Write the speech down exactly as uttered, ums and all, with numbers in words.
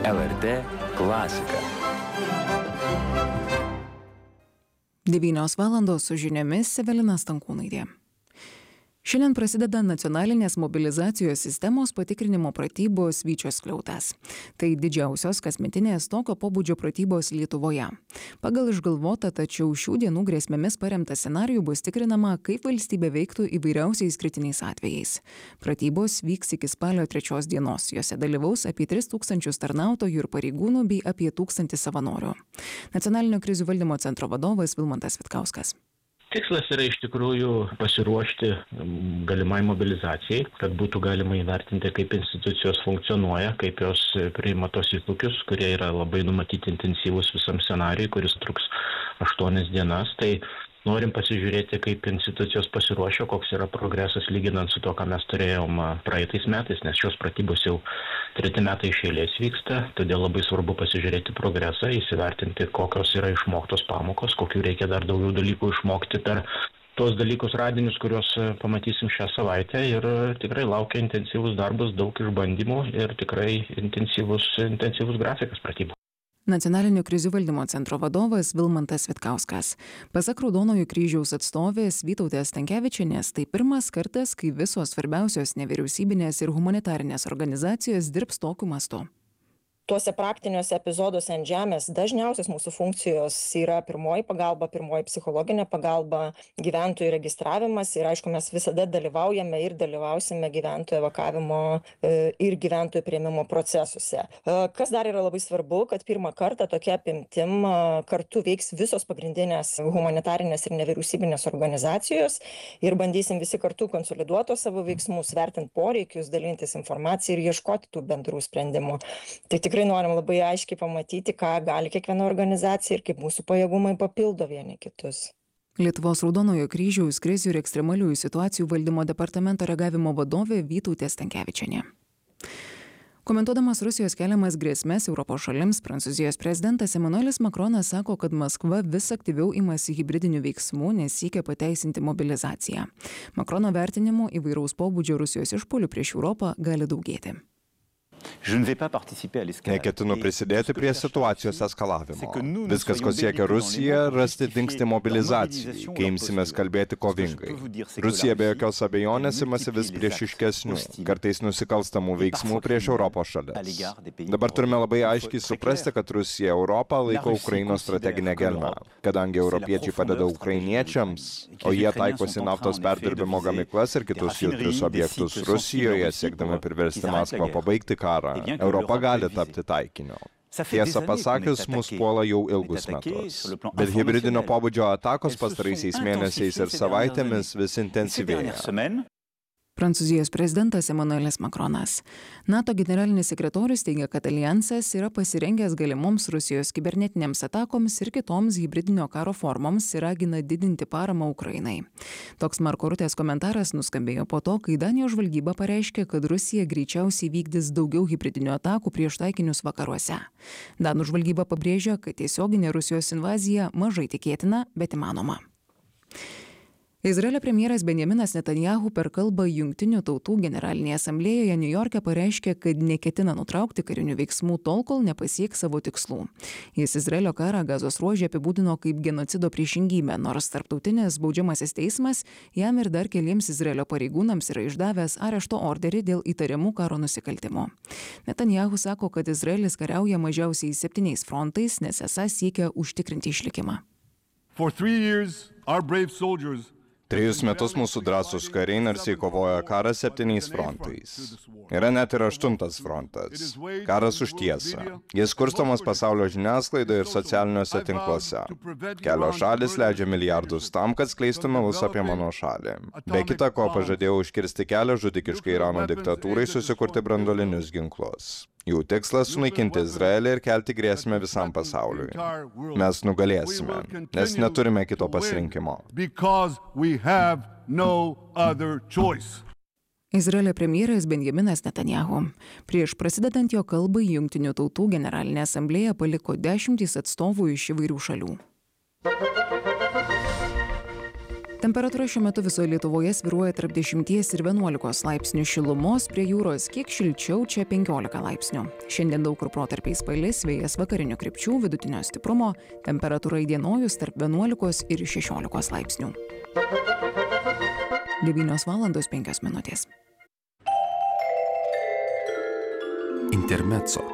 L R T klasika. devynios valandos su žiniomis Evelina Stankūnaitė. Šiandien prasideda nacionalinės mobilizacijos sistemos patikrinimo pratybos Vyčio skliautas. Tai didžiausios kasmetinės tokio pobūdžio pratybos Lietuvoje. Pagal išgalvotą, tačiau šių dienų grėsmėmis paremtą scenarijų bus tikrinama, kaip valstybė veiktų įvairiausiais kritiniais atvejais. Pratybos vyks iki spalio trečios dienos. Jose dalyvaus apie tris tūkstančius tarnautojų ir pareigūnų bei apie tūkstantį savanorių. Nacionalinio krizių valdymo centro vadovas Vilmantas Vitkauskas. Tikslas yra iš tikrųjų pasiruošti galimai mobilizacijai, kad būtų galima įvertinti, kaip institucijos funkcionuoja, kaip jos priima tos iššūkius, kurie yra labai numatyti intensyvus visam scenarijui, kuris truks aštuonias dienas. Tai norim pasižiūrėti, kaip institucijos pasiruošia, koks yra progresas lyginant su to, ką mes turėjom praeitais metais, nes šios pratybos jau treti metai iš eilės vyksta, todėl labai svarbu pasižiūrėti progresą, įsivertinti, kokios yra išmoktos pamokos, kokių reikia dar daugiau dalykų išmokti per tos dalykus radinius, kuriuos pamatysim šią savaitę, ir tikrai laukia intensyvus darbas, daug išbandymų ir tikrai intensyvus, intensyvus grafikas pratybų. Nacionalinio krizių valdymo centro vadovas Vilmantas Vitkauskas. Pasak Raudonojo kryžiaus atstovės Vytautės Stankevičienės, tai pirmas kartas, kai visos svarbiausios nevyriausybinės ir humanitarinės organizacijos dirbs tokiu mastu. Tuose praktiniuose epizoduose ant žemės dažniausios mūsų funkcijos yra pirmoji pagalba, pirmoji psichologinė pagalba, gyventojų registravimas ir aišku, mes visada dalyvaujame ir dalyvausime gyventojų evakavimo ir gyventojų priėmimo procesuose. Kas dar yra labai svarbu, kad pirmą kartą tokia apimtim kartu veiks visos pagrindinės humanitarinės ir nevyriausybinės organizacijos ir bandysim visi kartu konsoliduotos savo veiksmus, vertinti poreikius, dalintis informaciją ir ieškoti tų bendrų sprendimų. Tai tikrai norim labai aiškiai pamatyti, ką gali kiekviena organizacija ir kaip mūsų pajėgumai papildo vieni kitus. Lietuvos Raudonojo kryžiaus krizių ir ekstremaliųjų situacijų valdymo departamento reagavimo vadovė Vytautė Stankevičienė. Komentuodamas Rusijos keliamas grėsmes Europos šalims, Prancūzijos prezidentas Emmanuelis Macronas sako, kad Maskva vis aktyviau imasi hibridinių veiksmų, nes siekia pateisinti mobilizaciją. Macrono vertinimu įvairaus pobūdžio Rusijos išpuolių prieš Europą gali daugėti. Neketinu prisidėti prie situacijos eskalavimo. Viskas, ko siekia Rusija, rasti dingstį mobilizacijai, kai imsimės kalbėti kovingai. Rusija be jokios abejonės imasi vis priešiškesnių, kartais nusikalstamų veiksmų prieš Europos šalis. Dabar turime labai aiškiai suprasti, kad Rusija Europą laiko Ukrainos strateginę gelmę, kadangi europiečiai padeda ukrainiečiams, o jie taikosi naftos perdirbimo gamyklas ir kitus jautrius objektus Rusijoje, siekdami priversti Maskvą pabaigti karą. Europa gali tapti taikiniu. Tiesą pasakius, mus puola jau ilgus metus. Bet hibridinio pobūdžio atakos pastaraisiais mėnesiais ir savaitėmis vis intensyvėja. Prancūzijos prezidentas Emmanuelis Macronas. NATO generalinis sekretorius teigia, kad alijansas yra pasirengęs galimoms Rusijos kibernetinėms atakoms ir kitoms hibridinio karo formoms ir ragina didinti paramą Ukrainai. Toks Marko Rutės komentaras nuskambėjo po to, kai Danijos žvalgyba pareiškė, kad Rusija greičiausiai vykdys daugiau hibridinių atakų prieš taikinius vakaruose. Danų žvalgyba pabrėžia, kad tiesioginė Rusijos invazija mažai tikėtina, bet įmanoma. Izraelio premjeras Benjaminas Netanyahu per kalbą Jungtinių tautų generalinėje asamblėjoje Niujorke pareiškė, kad neketina nutraukti karinių veiksmų tol, kol nepasieks savo tikslų. Jis Izraelio karą Gazos ruože apibūdino kaip genocido priešingybę, nors tarptautinis baudžiamasis teismas jam ir dar keliems Izraelio pareigūnams yra išdavęs arešto orderį dėl įtariamų karo nusikaltimų. Netanyahu sako, kad Izraelis kariauja mažiausiai septyniais frontais, nes esą siekia užtikrinti išlikimą. For three years, our brave soldiers Trejus metus mūsų drąsūs kariai narsiai kovoja karą septyniais frontais. Yra net ir aštuntas frontas. Karas už tiesą. Jis kurstomas pasaulio žiniasklaidoje ir socialiniuose tinkluose. Kelios šalis leidžia milijardus tam, kad skleistų melus apie mano šalį. Be kita ko, pažadėjau užkirsti kelią žudikiškai Irano diktatūrai susikurti branduolinius ginklus. Jų tikslas sunaikinti Izraelį ir kelti grėsmę visam pasauliui. Mes nugalėsime, nes neturime kito pasirinkimo. Izraelio premjeras Benjaminas Netanyahu. Prieš prasidedant jo kalbai Jungtinių tautų generalinė asamblėja paliko dešimtys atstovų iš įvairių šalių. Temperatūra šiuo metu visoje Lietuvoje svyruoja tarp dešimties ir vienuolikos laipsnių šilumos, prie jūros kiek šilčiau, čia penkiolika laipsnių. Šiandien daug kur protarpiais palis, vėjas vakarinių krypčių, vidutinio stiprumo, temperatūra įdienojus tarp vienuolikos ir šešiolikos laipsnių. devynios valandos penkios minutės. Intermezzo.